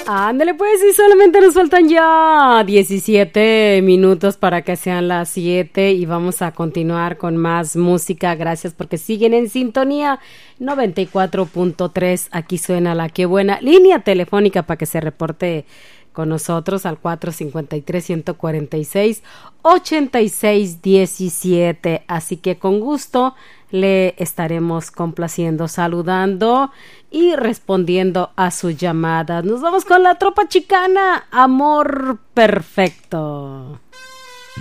Ándale pues, y solamente nos faltan ya 17 minutos para que sean las 7 y vamos a continuar con más música. Gracias porque siguen en sintonía 94.3. Aquí suena la que buena línea telefónica para que se reporte con nosotros al 453-146-8617. Así que con gusto le estaremos complaciendo, saludando y respondiendo a sus llamadas. Nos vamos con la Tropa Chicana, Amor Perfecto.